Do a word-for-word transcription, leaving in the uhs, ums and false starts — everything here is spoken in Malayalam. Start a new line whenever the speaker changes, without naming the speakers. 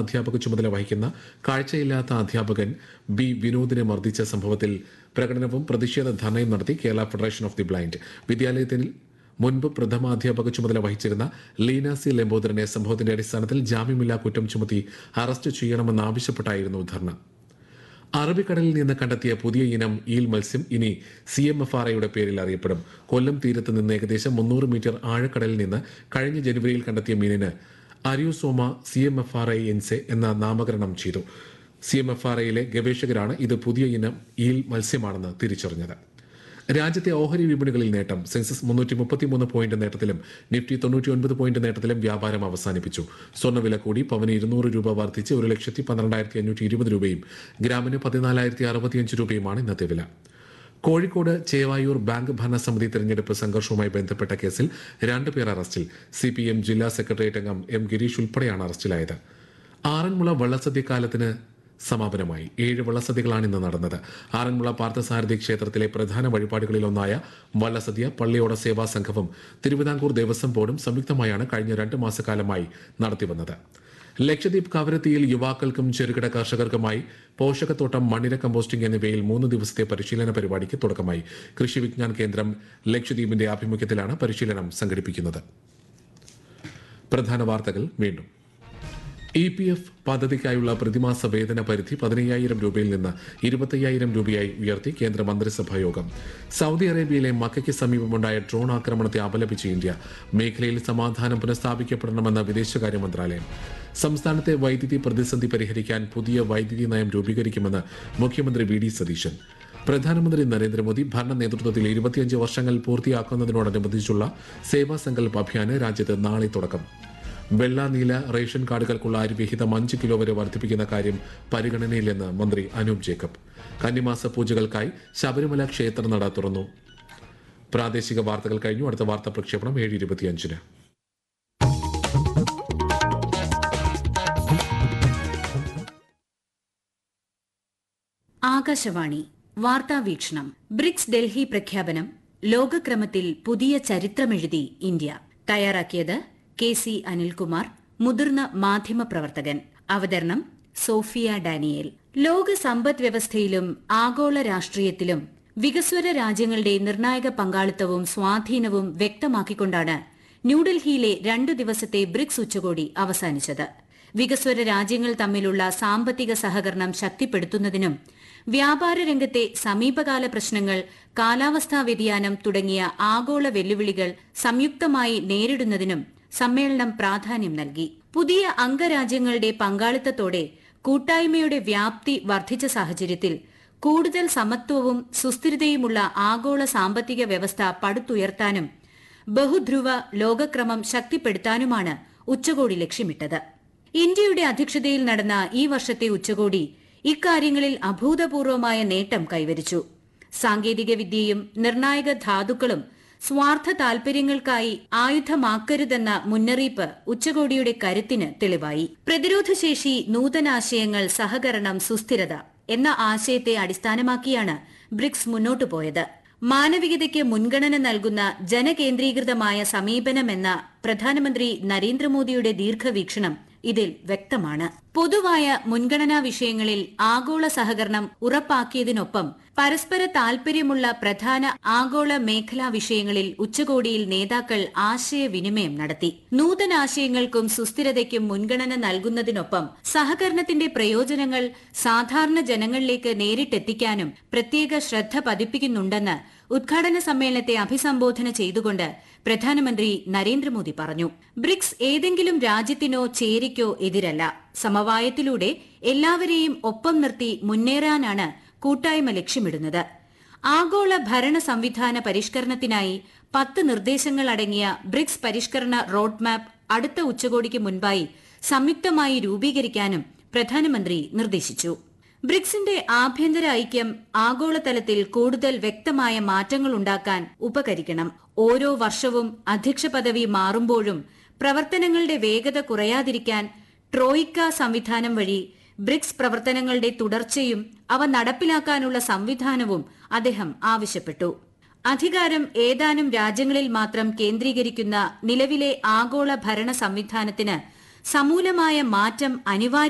അധ്യാപക ചുമതല വഹിക്കുന്ന കാഴ്ചയില്ലാത്ത അധ്യാപകൻ ബി വിനോദിനെ മർദ്ദിച്ച സംഭവത്തിൽ പ്രകടനവും പ്രതിഷേധ ധർണയും നടത്തി Kerala federation of the blind. വിദ്യാലയത്തിൽ മുൻപ് പ്രഥമാധ്യാപക ചുമതല വഹിച്ചിരുന്ന ലീന സി ലംബോദരനെ സംഭവത്തിന്റെ അടിസ്ഥാനത്തിൽ ജാമ്യമില്ലാ കുറ്റം ചുമത്തി അറസ്റ്റ് ചെയ്യണമെന്നാവശ്യപ്പെട്ടായിരുന്നു ധർണ. അറബിക്കടലിൽ നിന്ന് കണ്ടെത്തിയ പുതിയ ഇനം ഈൽ മത്സ്യം ഇനി സി എം എഫ് ആർ ഐയുടെ പേരിൽ അറിയപ്പെടും. കൊല്ലം തീരത്ത് നിന്ന് ഏകദേശം മുന്നൂറ് മീറ്റർ ആഴക്കടലിൽ നിന്ന് കഴിഞ്ഞ ജനുവരിയിൽ കണ്ടെത്തിയ മീനിന് അരിയോസോമ C M F R I എൻസെ എന്ന നാമകരണം ചെയ്തു. സി എം എഫ് ആർ ഐയിലെ ഗവേഷകരാണ് ഇത് പുതിയ ഇനം ഈൽ മത്സ്യമാണെന്ന് തിരിച്ചറിഞ്ഞത്. രാജ്യത്തെ ഓഹരി വിപണികളിൽ നേട്ടം. സെൻസസ് മുന്നൂറ്റി മുപ്പത്തിമൂന്ന് പോയിന്റ് നേട്ടത്തിലും നിഫ്റ്റി തൊണ്ണൂറ്റി ഒൻപത് പോയിന്റ് നേട്ടത്തിലും വ്യാപാരം അവസാനിപ്പിച്ചു. സ്വർണ്ണവില കൂടി പവന് ഇരുന്നൂറ് രൂപ വർദ്ധിച്ച് ഒരു ലക്ഷത്തി പന്ത്രണ്ടായിരത്തി അഞ്ഞൂറ്റി ഇരുപത് രൂപയും ഗ്രാമിന് പതിനാലായിരത്തി അറുപത്തിയഞ്ച് രൂപയുമാണ് ഇന്നത്തെ വില. കോഴിക്കോട് ചേവായൂർ ബാങ്ക് ഭരണസമിതി തെരഞ്ഞെടുപ്പ് സംഘർഷവുമായി ബന്ധപ്പെട്ട കേസിൽ രണ്ടുപേർ അറസ്റ്റിൽ. സി പി എം ജില്ലാ സെക്രട്ടേറിയറ്റ് അംഗം എം ഗിരീഷ് ഉൾപ്പെടെയാണ് അറസ്റ്റിലായത്. ആറന്മുള വള്ളസദ്യക്കാലത്തിന് സമാപനമായി. ഏഴ് വള്ളസദ്യകളാണ് ഇന്ന് നടന്നത്. ആറന്മുള പാർത്ഥസാരഥി ക്ഷേത്രത്തിലെ പ്രധാന വഴിപാടുകളിലൊന്നായ വള്ളസദ്യ പള്ളിയോട സേവാ സംഘവും തിരുവിതാംകൂർ ദേവസ്വം ബോർഡും സംയുക്തമായാണ് കഴിഞ്ഞ രണ്ട് മാസക്കാലമായി നടത്തിവന്നത്. ലക്ഷദ്വീപ് കവരത്തിയിൽ യുവാക്കൾക്കും ചെറുകിട കർഷകർക്കുമായി പോഷകത്തോട്ടം, മണ്ണിര കമ്പോസ്റ്റിംഗ് എന്നിവയിൽ മൂന്ന് ദിവസത്തെ പരിശീലന പരിപാടിക്ക് തുടക്കമായി. കൃഷി വിജ്ഞാൻ കേന്ദ്രം ലക്ഷദ്വീപിന്റെ ആഭിമുഖ്യത്തിലാണ് പരിശീലനം സംഘടിപ്പിക്കുന്നത്. പ്രധാന വാർത്തകൾ വീണ്ടും. ഇ പി എഫ് പദ്ധതിക്കായുള്ള പ്രതിമാസ വേതന പരിധി പതിനയ്യായിരം രൂപയിൽ നിന്ന് ഇരുപത്തയ്യായിരം രൂപയായി ഉയർത്തി കേന്ദ്ര മന്ത്രിസഭാ യോഗം. സൗദി അറേബ്യയിലെ മക്കയ്ക്ക് സമീപമുണ്ടായ ഡ്രോൺ ആക്രമണത്തെ അപലപിച്ച് ഇന്ത്യ. മേഖലയിൽ സമാധാനം പുനഃസ്ഥാപിക്കപ്പെടണമെന്ന വിദേശകാര്യ മന്ത്രാലയം. സംസ്ഥാനത്തെ വൈദ്യുതി പ്രതിസന്ധി പരിഹരിക്കാൻ പുതിയ വൈദ്യുതി നയം രൂപീകരിക്കുമെന്ന് മുഖ്യമന്ത്രി വി ഡി സതീശൻ. പ്രധാനമന്ത്രി നരേന്ദ്രമോദി ഭരണ നേതൃത്വത്തിൽ ഇരുപത്തിയഞ്ച് വർഷങ്ങൾ പൂർത്തിയാക്കുന്നതിനോടനുബന്ധിച്ചുള്ള സേവാ സങ്കൽപ് അഭിയാന് രാജ്യത്ത് നാളെ തുടക്കം. വെള്ള നീല റേഷൻ കാർഡുകൾക്കുള്ള അരിവിഹിതം അഞ്ച് കിലോ വരെ വർദ്ധിപ്പിക്കുന്ന കാര്യം പരിഗണനയിലെന്ന് മന്ത്രി അനൂപ് ജേക്കബ്. കന്നിമാസ പൂജകൾക്കായി ശബരിമല ക്ഷേത്രനട തുറന്നു. പ്രാദേശിക വാർത്തകൾ കഴിഞ്ഞു. അടുത്ത വാർത്താ പ്രക്ഷേപണം ഏഴ് ഇരുപത്തിയഞ്ചിന്.
ആകാശവാണി വാർത്താ വീക്ഷണം. ബ്രിക്സ് ഡൽഹി പ്രഖ്യാപനം ലോകക്രമത്തിൽ പുതിയ ചരിത്രമെഴുതി ഇന്ത്യ. തയ്യാറാക്കിയത് കെ സി അനിൽകുമാർ, മുതിർന്ന മാധ്യമപ്രവർത്തകൻ. അവതരണം സോഫിയ ഡാനിയേൽ. ലോക സമ്പദ് വ്യവസ്ഥയിലും ആഗോള രാഷ്ട്രീയത്തിലും വികസ്വര രാജ്യങ്ങളുടെ നിർണായക പങ്കാളിത്തവും സ്വാധീനവും വ്യക്തമാക്കിക്കൊണ്ടാണ് ന്യൂഡൽഹിയിലെ രണ്ടു ദിവസത്തെ ബ്രിക്സ് ഉച്ചകോടി അവസാനിച്ചത്. വികസ്വര രാജ്യങ്ങൾ തമ്മിലുള്ള സാമ്പത്തിക സഹകരണം ശക്തിപ്പെടുത്തുന്നതിനും വ്യാപാര രംഗത്തെ സമീപകാല പ്രശ്നങ്ങൾ, കാലാവസ്ഥാ വ്യതിയാനം തുടങ്ങിയ ആഗോള വെല്ലുവിളികൾ സംയുക്തമായി നേരിടുന്നതിനും സമ്മേളനം പ്രാധാന്യം നൽകി. പുതിയ അംഗരാജ്യങ്ങളുടെ പങ്കാളിത്തത്തോടെ കൂട്ടായ്മയുടെ വ്യാപ്തി വർദ്ധിച്ച സാഹചര്യത്തിൽ കൂടുതൽ സമത്വവും സുസ്ഥിരതയുമുള്ള ആഗോള സാമ്പത്തിക വ്യവസ്ഥ പടുത്തുയർത്താനും ബഹുധ്രുവ ലോകക്രമം ശക്തിപ്പെടുത്താനുമാണ് ഉച്ചകോടി ലക്ഷ്യമിട്ടത്. ഇന്ത്യയുടെ അധ്യക്ഷതയിൽ നടന്ന ഈ വർഷത്തെ ഉച്ചകോടി ഇക്കാര്യങ്ങളിൽ അഭൂതപൂർവമായ നേട്ടം കൈവരിച്ചു. സാങ്കേതികവിദ്യയും നിർണായക ധാതുക്കളും സ്വാർത്ഥ താൽപര്യങ്ങൾക്കായി ആയുധമാക്കരുതെന്ന മുന്നറിയിപ്പ് ഉച്ചകോടിയുടെ കരുത്തിന് തെളിവായി. പ്രതിരോധശേഷി, നൂതനാശയങ്ങൾ, സഹകരണം, സുസ്ഥിരത എന്ന ആശയത്തെ അടിസ്ഥാനമാക്കിയാണ് ബ്രിക്സ് മുന്നോട്ടു പോയത്. മാനവികതയ്ക്ക് മുൻഗണന നൽകുന്ന ജനകേന്ദ്രീകൃതമായ സമീപനമെന്ന പ്രധാനമന്ത്രി നരേന്ദ്രമോദിയുടെ ദീർഘവീക്ഷണം ഇതിൽ വ്യക്തമാണ്. പൊതുവായ മുൻഗണനാ വിഷയങ്ങളിൽ ആഗോള സഹകരണം ഉറപ്പാക്കിയതിനൊപ്പം പരസ്പര താൽപര്യമുള്ള പ്രധാന ആഗോള മേഖലാ വിഷയങ്ങളിൽ ഉച്ചകോടിയിൽ നേതാക്കൾ ആശയവിനിമയം നടത്തി. നൂതനാശയങ്ങൾക്കും സുസ്ഥിരതയ്ക്കും മുൻഗണന നൽകുന്നതിനൊപ്പം സഹകരണത്തിന്റെ പ്രയോജനങ്ങൾ സാധാരണ ജനങ്ങളിലേക്ക് നേരിട്ടെത്തിക്കാനും പ്രത്യേക ശ്രദ്ധ പതിപ്പിക്കുന്നുണ്ടെന്ന് ഉദ്ഘാടന സമ്മേളനത്തെ അഭിസംബോധന ചെയ്തുകൊണ്ട് പ്രധാനമന്ത്രി നരേന്ദ്രമോദി പറഞ്ഞു. ബ്രിക്സ് ഏതെങ്കിലും രാജ്യത്തിനോ ചേരിക്കോ എതിരല്ല. സമവായത്തിലൂടെ എല്ലാവരെയും ഒപ്പം നിർത്തി മുന്നേറാനാണ് കൂട്ടായ്മ ലക്ഷ്യമിടുന്നത്. ആഗോള ഭരണ സംവിധാന പരിഷ്കരണത്തിനായി പത്ത് നിർദ്ദേശങ്ങൾ അടങ്ങിയ ബ്രിക്സ് പരിഷ്കരണ റോഡ് മാപ്പ് അടുത്ത ഉച്ചകോടിക്ക് മുൻപായി സംയുക്തമായി രൂപീകരിക്കാനും പ്രധാനമന്ത്രി നിർദ്ദേശിച്ചു. ബ്രിക്സിന്റെ ആഭ്യന്തര ഐക്യം ആഗോളതലത്തിൽ കൂടുതൽ വ്യക്തമായ മാറ്റങ്ങൾ ഉണ്ടാക്കാൻ ഉപകരിക്കണം. ഓരോ വർഷവും അധ്യക്ഷ പദവി മാറുമ്പോഴും പ്രവർത്തനങ്ങളുടെ വേഗത കുറയാതിരിക്കാൻ ട്രോയിക്ക സംവിധാനം വഴി ബ്രിക്സ് പ്രവർത്തനങ്ങളുടെ തുടർച്ചയും അവ നടപ്പിലാക്കാനുള്ള സംവിധാനവും അദ്ദേഹം ആവശ്യപ്പെട്ടു. അധികാരം ഏതാനും രാജ്യങ്ങളിൽ മാത്രം കേന്ദ്രീകരിക്കുന്ന നിലവിലെ ആഗോള ഭരണ സംവിധാനത്തിന് സമൂലമായ മാറ്റം അനിവാര്യ